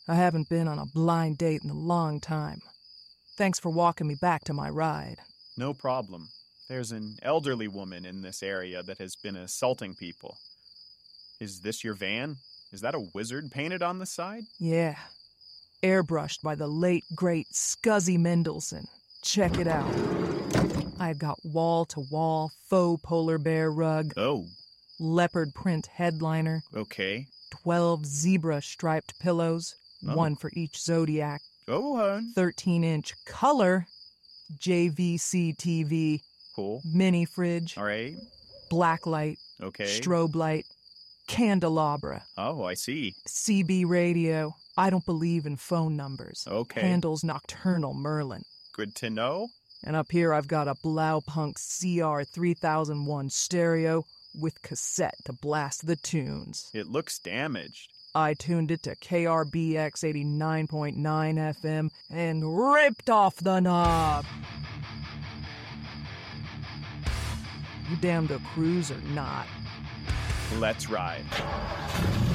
I haven't been on a blind date in a long time. Thanks for walking me back to my ride. No problem. There's an elderly woman in this area that has been assaulting people. Is this your van? Is that a wizard painted on the side? Yeah. Airbrushed by the late, great Scuzzy Mendelson. Check it out. I've got wall-to-wall faux polar bear rug. Oh. Leopard print headliner. Okay. 12 zebra-striped pillows. Oh. One for each zodiac. Go on. 13-inch color. JVC TV. Cool. Mini fridge. All right. Black light. Okay. Strobe light. Candelabra. Oh, I see. CB radio. I don't believe in phone numbers. Okay. Handles Nocturnal Merlin. Good to know. And up here I've got a Blaupunk CR 3001 stereo with cassette to blast the tunes. It looks damaged. I tuned it to KRBX 89.9 FM and ripped off the knob. You damn to cruise or not? Let's ride.